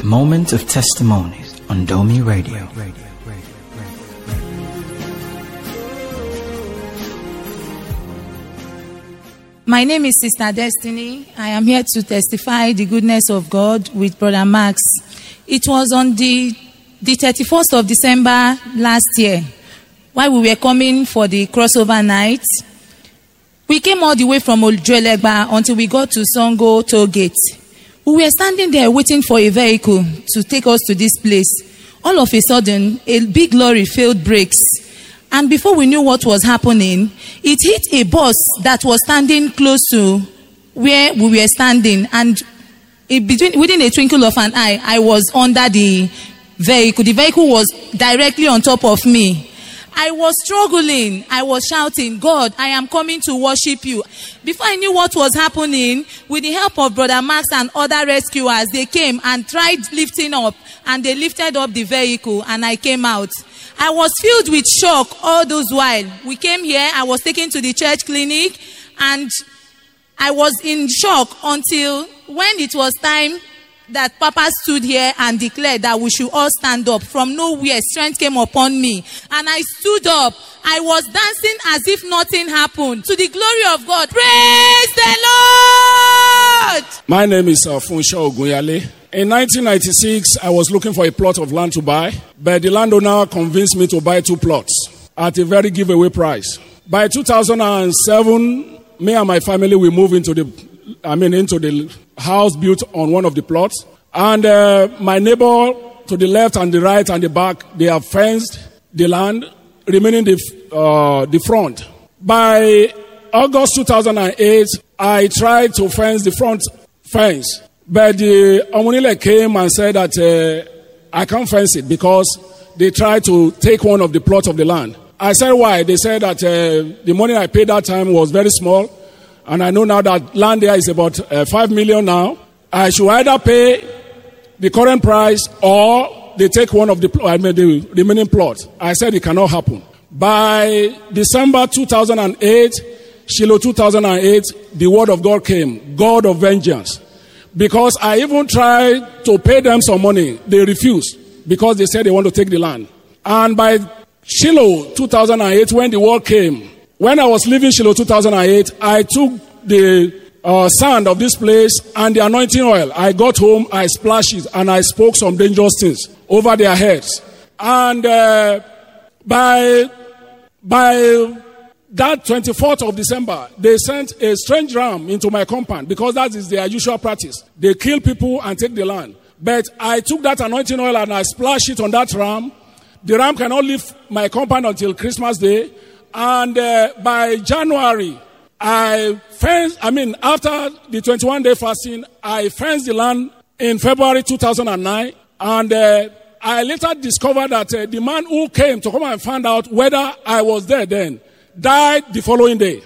Moment of Testimonies on Domi Radio. My name is Sister Destiny. I am here to testify the goodness of God with Brother Max. It was on the 31st of December last year, while we were coming for the crossover night. We came all the way from Ojuelegba until we got to Songo toll gate. We were standing there waiting for a vehicle to take us to this place. All of a sudden, a big lorry failed brakes. And before we knew what was happening, it hit a bus that was standing close to where we were standing. And within a twinkle of an eye, I was under the vehicle. The vehicle was directly on top of me. I was struggling. I was shouting, God, I am coming to worship you. Before I knew what was happening, with the help of Brother Max and other rescuers, they came and tried lifting up, and they lifted up the vehicle, and I came out. I was filled with shock all those while. We came here, I was taken to the church clinic, and I was in shock until when it was time that Papa stood here and declared that we should all stand up. From nowhere, strength came upon me. And I stood up. I was dancing as if nothing happened. To the glory of God. Praise the Lord! My name is Funsho Ogunyale. In 1996, I was looking for a plot of land to buy, but the landowner convinced me to buy 2 plots at a very giveaway price. By 2007, me and my family, we moved into the house built on one of the plots. And my neighbor to the left and the right and the back, they have fenced the land, remaining the front. By August 2008, I tried to fence the front fence. But the Omunile came and said that I can't fence it because they tried to take one of the plots of the land. I said, why? They said that the money I paid that time was very small. And I know now that land there is about 5 million now. I should either pay the current price or they take one of the remaining plots. I said it cannot happen. By December 2008, Shiloh 2008, the word of God came, God of vengeance. Because I even tried to pay them some money, they refused because they said they want to take the land. And by Shiloh 2008, when the word came, when I was leaving Shiloh 2008, I took the sand of this place and the anointing oil. I got home, I splashed it, and I spoke some dangerous things over their heads. And by that 24th of December, they sent a strange ram into my compound because that is their usual practice. They kill people and take the land. But I took that anointing oil and I splashed it on that ram. The ram cannot leave my compound until Christmas Day. And by January, after the 21-day fasting, I fenced the land in February 2009. And I later discovered that the man who came to come and find out whether I was there then died the following day.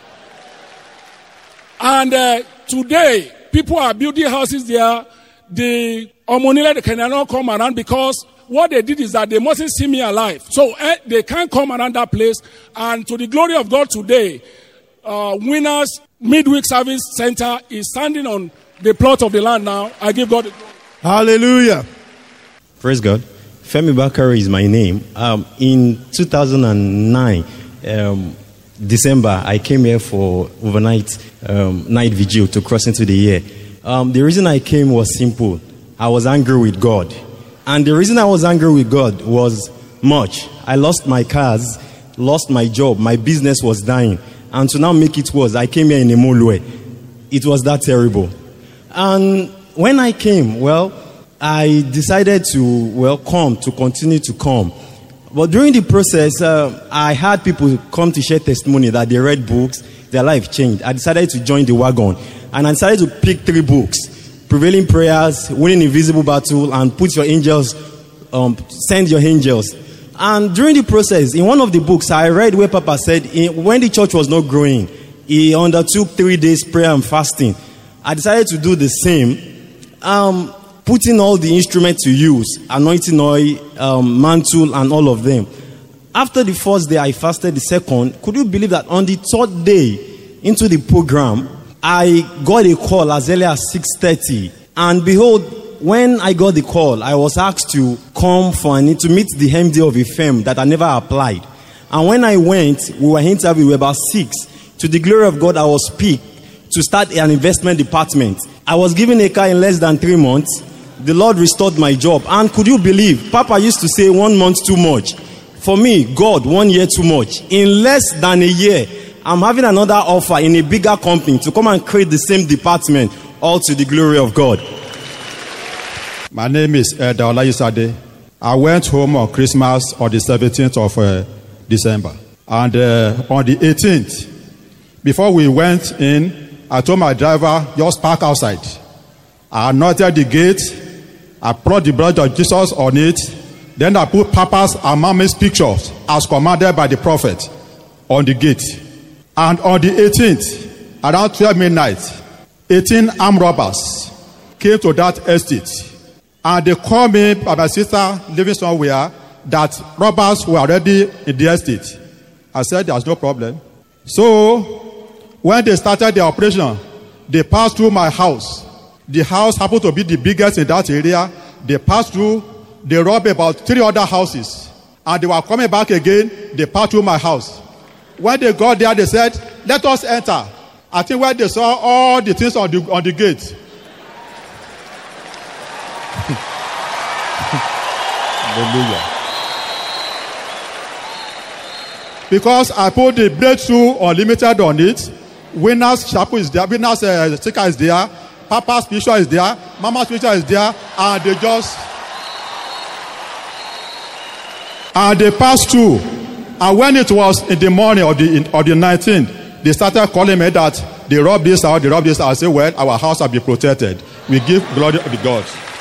And today, people are building houses there. The Omonile cannot come around because what they did is that they mustn't see me alive. So they can't come around that place. And to the glory of God today, Winners Midweek Service Center is standing on the plot of the land now. I give God the glory. Hallelujah. Praise God. Femi Bakari is my name. In 2009, December, I came here for overnight night vigil to cross into the year. The reason I came was simple. I was angry with God. And the reason I was angry with God was much. I lost my cars, lost my job, my business was dying. And to now make it worse, I came here in Emolue. It was that terrible. And when I came, I decided to continue to come. But during the process, I had people come to share testimony that they read books, their life changed. I decided to join the wagon. And I decided to pick 3 books. Prevailing Prayers, Winning Invisible Battle, and Put Your Angels, Send Your Angels. And during the process, in one of the books, I read where Papa said, when the church was not growing, he undertook 3 days prayer and fasting. I decided to do the same, putting all the instruments to use, anointing oil, mantle, and all of them. After the first day, I fasted the second. Could you believe that on the 3rd day into the program, I got a call as early as 6:30. And behold, when I got the call, I was asked to come to meet the MD of a firm that I never applied. And when I went, we were interviewed, we were about 6. To the glory of God, I was picked to start an investment department. I was given a car in less than 3 months. The Lord restored my job. And could you believe, Papa used to say 1 month too much. For me, God, 1 year too much. In less than a year, I'm having another offer in a bigger company to come and create the same department, all to the glory of God. My name is Daola Yusade. I went home on Christmas on the 17th of December. And on the 18th, before we went in, I told my driver, just park outside. I anointed the gate. I brought the blood of Jesus on it. Then I put Papa's and Mommy's pictures as commanded by the prophet on the gate. And on the 18th, around 12 midnight, 18 armed robbers came to that estate. And they called me by my sister living somewhere that robbers were already in the estate. I said, there's no problem. So, when they started the operation, they passed through my house. The house happened to be the biggest in that area. They passed through, they robbed about 3 other houses. And they were coming back again, they passed through my house. When they got there, they said, let us enter. I think when they saw all the things on the gate. Hallelujah. Because I put the Breakthrough Unlimited on it. Winner's chapel is there. Winner's sticker is there. Papa's picture is there. Mama's picture is there. And they just... And they passed through. And when it was in the morning of the 19th, they started calling me that they robbed this house, they robbed this house. I said, well, our house will be protected. We give glory to God.